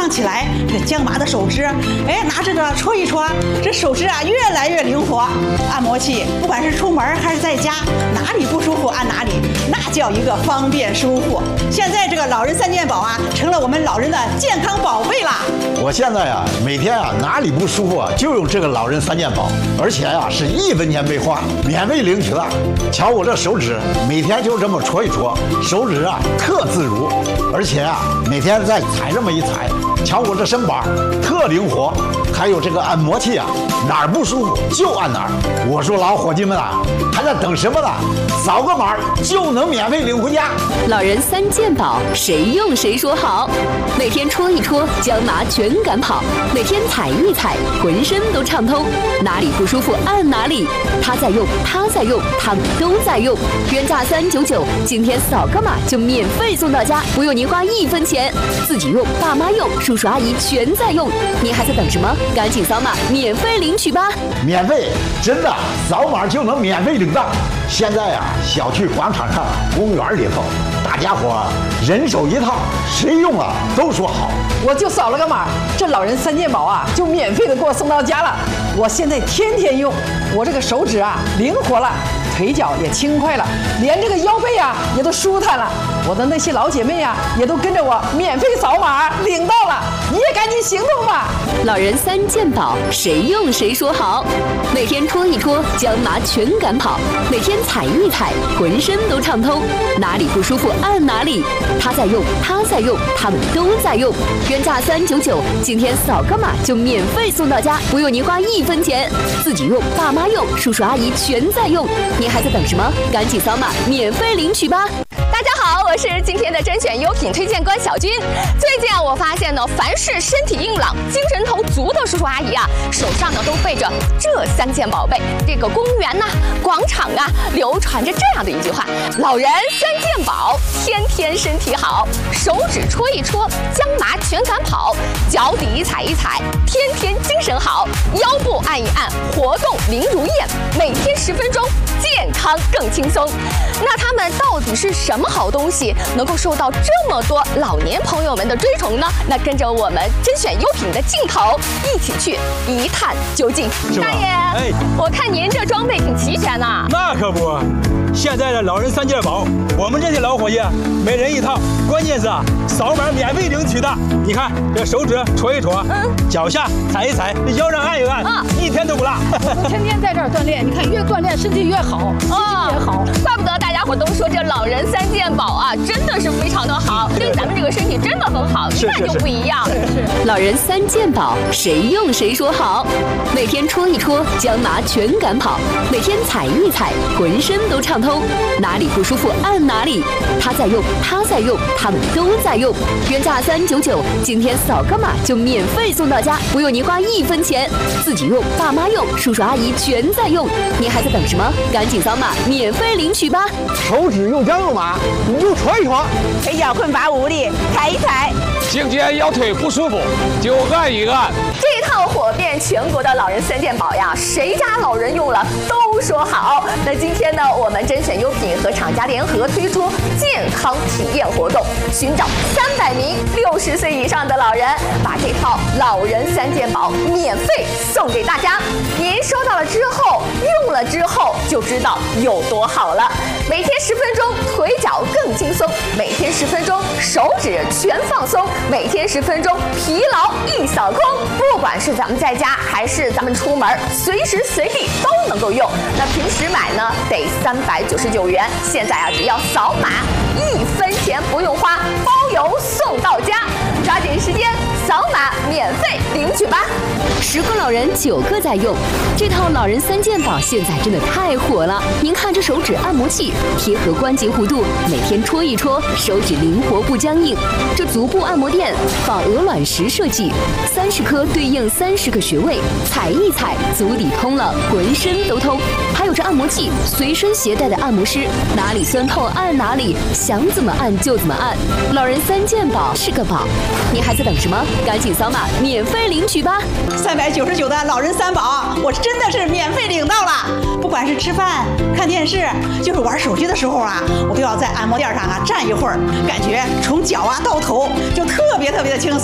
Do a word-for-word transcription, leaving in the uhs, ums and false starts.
上起来，这僵麻的手指，哎，拿着这搓一搓，这手指啊越来越灵活。按摩器不管是出门还是在家，哪里不舒服按哪里，那叫一个方便舒服。现在这个老人三件宝啊，成了我们老人的健康宝贝啦。 我现在啊，每天啊哪里不舒服啊，就用这个老人三件宝，而且啊是一分钱没花，免费领取了。瞧我这手指，每天就这么搓一搓，手指啊特自如，而且啊每天再踩这么一踩，瞧我这身板特灵活。还有这个按摩器啊，哪儿不舒服就按哪儿。我说老伙计们啊，还在等什么呢？扫个码就能免费领回家。 老人三件宝，谁用谁说好。每天搓一搓，僵麻全赶跑；每天踩一踩，浑身都畅通。哪里不舒服按哪里，他在用，他在用，他们都在用。原价三九九，今天扫个码就免费送到家，不用您花一分钱。自己用，爸妈用，叔叔阿姨全在用。您还在等什么？赶紧扫码免费领取吧！ 免费，真的，扫码就能免费领到。现在啊，小区广场上、公园里头，大家伙人手一套，谁用了都说好。 我就扫了个码，这老人三件宝啊，就免费的给我送到家了。我现在天天用，我这个手指啊灵活了，腿脚也轻快了，连这个腰背啊也都舒坦了。我的那些老姐妹啊，也都跟着我免费扫码领到了。你也赶紧行动吧！ 老人三件宝，谁用谁说好。每天搓一搓，僵麻全赶跑；每天踩一踩，浑身都畅通。哪里不舒服按哪里，他在用，他在用，他们都在用。原价三九九，今天扫个码就免费送到家，不用您花一分钱。自己用，爸妈用，叔叔阿姨全在用。您还在等什么？赶紧扫码免费领取吧！ 大家好，我是今天的甄选优品推荐官小军。最近啊，我发现呢，凡是身体硬朗、精神头足的叔叔阿姨啊，手上呢都背着这三件宝贝。这个公园呐、啊、广场啊，流传着这样的一句话：老人三件宝，天天身体好。手指搓一搓，僵麻全赶跑；脚底踩一踩，天天精神好；腰部按一按，活动灵如燕。每天十分钟，健康更轻松。那他们到底是什么好东西，能够受到这么多老年朋友们的追崇呢？那跟着我们甄选优品的镜头，一起去一探究竟。大爷，哎，我看您这装备挺齐全呐。 那可不，现在的老人三件宝，我们这些老伙计每人一套，关键是啊，扫码免费领取的。你看这手指搓一搓，嗯，脚下踩一踩，腰上按一按，啊，一天都不落。 天天在这儿锻炼，你看越锻炼身体越好，心情也好。 怪不得大家伙都说这老人三件宝啊，真的是非常的好，对咱们这个身体真的很好，一看就不一样。 是是。 老人三件宝，谁用谁说好。每天搓一搓，僵麻全赶跑；每天踩一踩，浑身都畅通。哪里不舒服按哪里，他在用，他在用，他们都在用。原价三九九，今天扫个码就免费送到家，不用您花一分钱。自己用，爸妈用，叔叔阿姨全在用。您还在等什么？赶紧扫码免费领取吧！ 手指用僵用麻，你就搓一搓； 腿脚困乏无力，踩一踩； 颈肩腰腿不舒服，就按一按。 这套火遍全国的老人三件宝呀，谁家老人用了都说好。那今天呢，我们甄选优品和厂家联合推出健康体验活动，寻找三百名六十岁以上的老人，把这套老人三件宝免费送给大家。您收到了之后，用了之后就知道有多好了。每天十分钟，腿脚更轻松；每天十分钟，手指全放松；每天十分钟，疲劳一扫空。不管是咱们在家还是咱们出门，随时随地都能够用。那平时买呢得三百九十九元，现在啊只要扫码，一分钱不用花，包邮送到家。抓紧时间扫码免费领取吧！ 十个老人九个在用，这套老人三件宝现在真的太火了。您看这手指按摩器，贴合关节弧度，每天搓一搓，手指灵活不僵硬。这足部按摩垫仿鹅卵石设计，三十颗对应三十个穴位，踩一踩，足底通了，浑身都通。还有这按摩器，随身携带的按摩师，哪里酸痛按哪里，想怎么按就怎么按。老人三件宝是个宝，你还在等什么？赶紧扫码免费领取吧！ 三百九十九的老人三宝，我真的是免费领到了。不管是吃饭、看电视，就是玩手机的时候啊，我都要在按摩垫上啊站一会儿，感觉从脚啊到头就特别特别的轻松。